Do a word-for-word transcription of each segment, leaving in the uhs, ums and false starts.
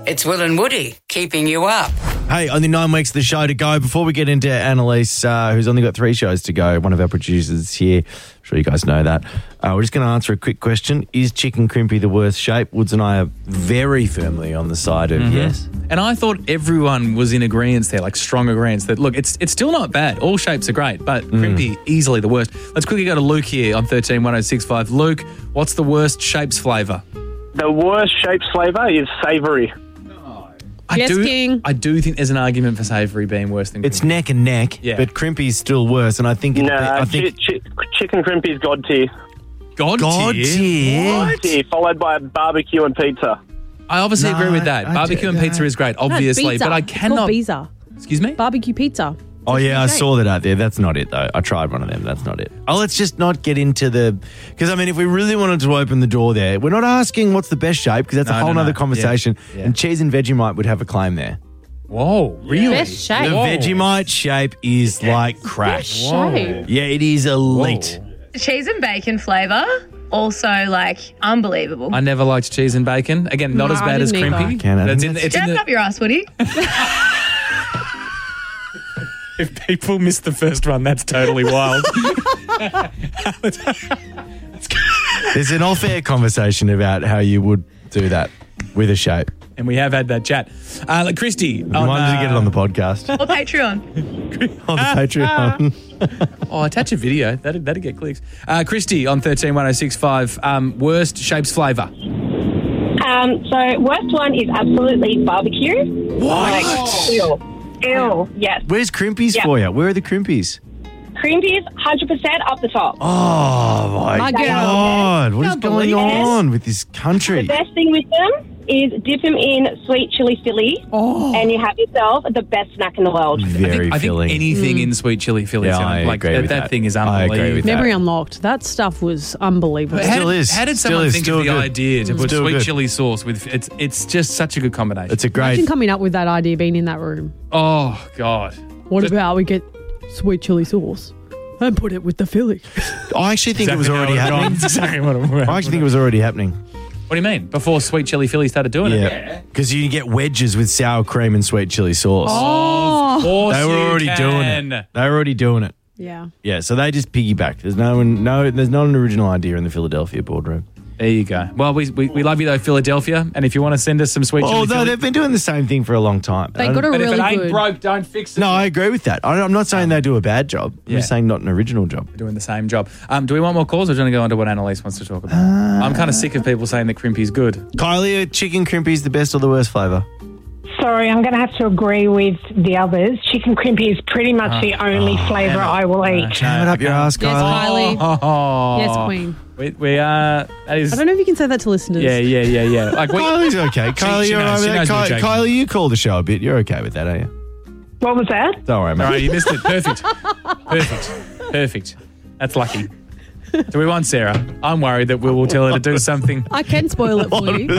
It's Will and Woody keeping you up. Hey, only nine weeks of the show to go. Before we get into Annalise, uh, who's only got three shows to go, one of our producers here. I'm sure you guys know that. Uh, we're just going to answer a quick question. Is Chicken Crimpy the worst shape? Woods and I are very firmly on the side of mm-hmm. yes. And I thought everyone was in agreement there, like strong agreement that, look, it's it's still not bad. All shapes are great, but mm. Crimpy, easily the worst. Let's quickly go to Luke here on thirteen one oh six five. Luke, what's the worst shapes flavour? The worst shapes flavour is savoury. I yes, do, King. I do think there's an argument for savoury being worse than crimpy. It's neck and neck, yeah. but crimpy's still worse, and I think... It, No, I think chi- chi- chicken crimpy's god tier. God, God tier? tier? God tier, followed by barbecue and pizza. I obviously No, agree with that. I Barbecue do- and pizza is great, obviously, no, pizza. but I It's cannot... called pizza. Excuse me? Barbecue pizza. Oh, yeah, I saw that out there. That's not it, though. I tried one of them. That's not it. Oh, let's just not get into the... Because, I mean, if we really wanted to open the door there, we're not asking what's the best shape, because that's No, a whole no, other no. conversation. Yeah, yeah. And cheese and Vegemite would have a claim there. Whoa, really? Best shape. The Whoa. Vegemite shape is like crack. Best shape. Yeah, it is elite. Whoa. The cheese and bacon flavour, also like unbelievable. I never liked cheese and bacon. Again, not No, as I bad as didn't either. crimpy. Can I It's think in, that's- it's in Jam the, up your ass, Woody. if people miss the first one, that's totally wild. There's an off-air conversation about how you would do that with a shape. And we have had that chat. Uh, like Christy. You wanted to get it on the podcast. Or Patreon. On the Patreon. Oh, attach a video. That'd, that'd get clicks. Uh, Christy on thirteen one oh six five. Um, worst shapes flavour. Um, so worst one is absolutely barbecue. What? Like, ew. Ew. Yes. Where's Crimpies Yeah. for you? Where are the Crimpies? Crimpy's one hundred percent up the top. Oh, my, My girl. God. What is Can't going believe it. on with this country? The best thing with them is dip them in sweet chili Philly, Oh. and you have yourself the best snack in the world. Very I think filling. anything in sweet chili Philly. Yeah, I like, agree that, with that that. thing is I agree unbelievable. with Memory that. unlocked. That stuff was unbelievable. How Still did, is. How did Still someone is. think Still of the good. idea to put Still sweet good. chili sauce with it's? It's just such a good combination. It's a great... Imagine coming up with that idea being in that room. oh God. What Just- about we get sweet chili sauce and put it with the Philly? I actually think it was Exactly already how it happening. was. Exactly what it I actually think it was already happening. What do you mean? Before sweet chili Philly started doing it? Yeah. Because you get wedges with sour cream and sweet chili sauce. Of course They were you already can. doing it. They were already doing it. Yeah. Yeah, so they just piggybacked. There's no one, no, there's not an original idea in the Philadelphia boardroom. There you go. Well, we, we we love you though, Philadelphia. And if you want to send us some sweet Oh, chili no, Philly, they've been doing the same thing for a long time. They I got a don't- but really if it ain't good. broke, don't fix it. No, I agree with that. I, I'm not saying they do a bad job. I'm Yeah. just saying not an original job. We're doing the same job. Um, do we want more calls, or do you want to go on to what Annalise wants to talk about? I'm kind of sick of people saying that crimpy's good. Kylie, are chicken crimpy's the best or the worst flavour? Sorry, I'm going to have to agree with the others. Chicken crimpy is pretty much the only flavour I will eat. Jam it up your ass, Yes, Kylie. Kylie. Oh, Yes, Queen. We, we are. That is. I don't know if you can say that to listeners. Yeah, yeah, yeah, yeah. Like we, Kylie's okay. Kylie, she you're knows- all right she with that? knows we're Ky- joking. Kylie, you call the show a bit. You're okay with that, are you? What was that? Don't worry, all mate. right, you missed it. Perfect. Perfect. Perfect. That's lucky. Do we want Sarah? I'm worried that we will tell her to do something. I can spoil it for you.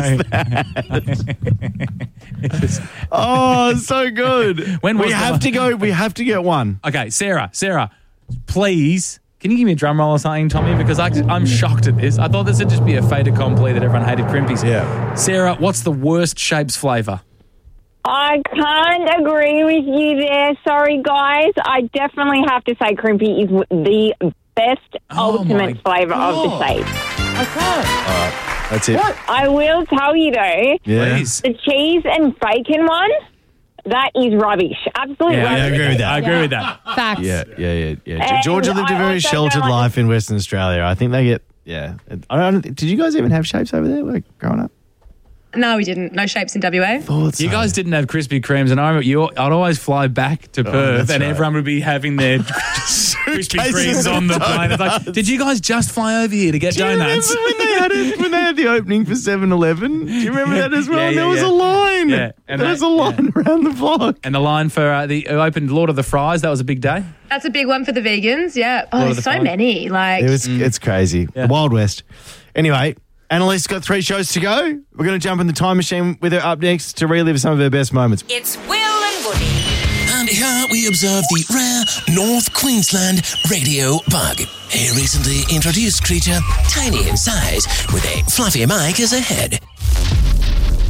Oh, so good. When we was the have la- to go. We have to get one. Okay, Sarah, Sarah, please, can you give me a drum roll or something, Tommy? Because I, I'm shocked at this. I thought this would just be a fait accompli that everyone hated crimpies. Yeah. Sarah, what's the worst shapes flavour? I can't agree with you there. Sorry, guys. I definitely have to say crimpy is w- the best Oh my ultimate flavour of the God. shape. I can't. That's it. I will tell you though, Yeah. Please. the cheese and bacon one, that is rubbish. Absolute Yeah, rubbish. I agree with that. I agree with that. Facts. Yeah, yeah, yeah, yeah. And Georgia lived a I very also sheltered don't like- life in Western Australia. I think they get. Yeah. I don't. Did you guys even have shapes over there, like growing up? No, we didn't. No shapes in W A. Thought You so. guys didn't have Krispy Kremes, and I remember you. I'd always fly back to Perth, that's and right. everyone would be having their Krispy Suitcases Kremes on the of plane. It's like, did you guys just fly over here to get Do you donuts? remember when they had it, when they had the opening for seven eleven? Do you remember that as well? Yeah, yeah, there was yeah. a line. Yeah, and there that- was a line around the block. And the line for uh, the who opened Lord of the Fries, that was a big day. That's a big one for the vegans. Yeah. Oh, Lord of there's the so Flies. many. Like, It was. It's crazy. Yeah. The Wild West. Anyway. Annalise got three shows to go. We're going to jump in the time machine with her up next to relive some of her best moments. It's Will and Woody. And here we observe the rare North Queensland radio bug, a recently introduced creature tiny in size with a fluffy mic as a head.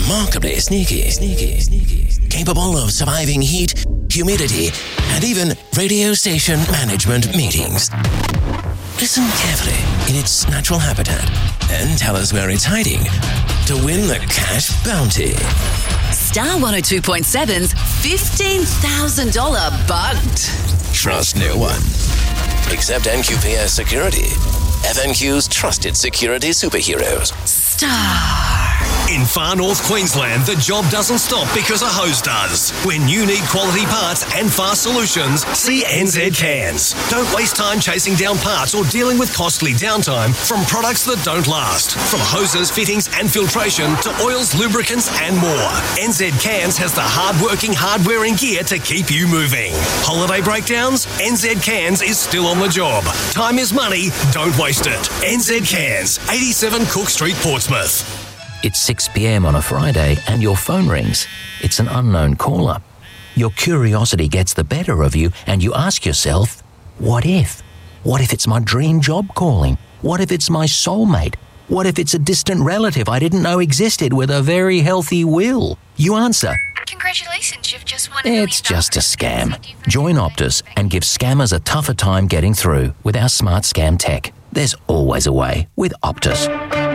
remarkably sneaky, sneaky, sneaky, capable of surviving heat, humidity, and even radio station management meetings. Listen carefully in its natural habitat and tell us where it's hiding to win the cash bounty. Star one oh two point seven's fifteen thousand dollars bugged. Trust no one. Except N Q P S Security. F N Q's trusted security superheroes. Star. In far north Queensland, the job doesn't stop because a hose does. When you need quality parts and fast solutions, see N Z Cans. Don't waste time chasing down parts or dealing with costly downtime from products that don't last. From hoses, fittings and filtration to oils, lubricants and more. N Z Cans has the hard-working hardware and gear to keep you moving. Holiday breakdowns? N Z Cans is still on the job. Time is money, don't waste it. N Z Cans, eighty-seven Cook Street, Portsmouth. It's six p.m. on a Friday and your phone rings. It's an unknown caller. Your curiosity gets the better of you and you ask yourself, what if? What if it's my dream job calling? What if it's my soulmate? What if it's a distant relative I didn't know existed with a very healthy will? You answer, congratulations, you've just won. It's just a scam. Join Optus and give scammers a tougher time getting through with our smart scam tech. There's always a way with Optus.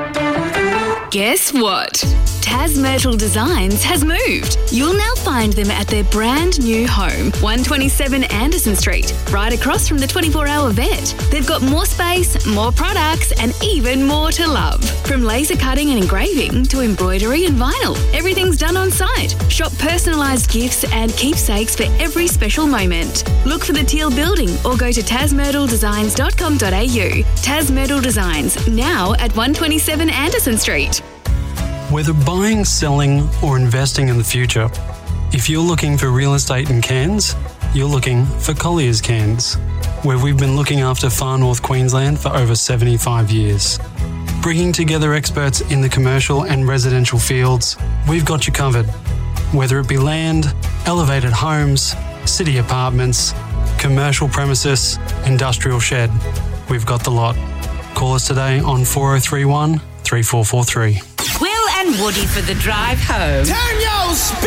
Guess what? Tas Myrtle Designs has moved. You'll now find them at their brand new home, one twenty-seven Anderson Street, right across from the twenty-four hour vet. They've got more space, more products, and even more to love. From laser cutting and engraving to embroidery and vinyl, everything's done on site. Shop personalised gifts and keepsakes for every special moment. Look for the teal building or go to tas myrtle designs dot com dot a u. Tas Myrtle Designs, now at one twenty-seven Anderson Street. Whether buying, selling, or investing in the future, if you're looking for real estate in Cairns, you're looking for Collier's Cairns, where we've been looking after far north Queensland for over seventy-five years. Bringing together experts in the commercial and residential fields, we've got you covered. Whether it be land, elevated homes, city apartments, commercial premises, industrial shed, we've got the lot. Call us today on four oh three one, three four four three. Will and Woody for the drive home. Turn your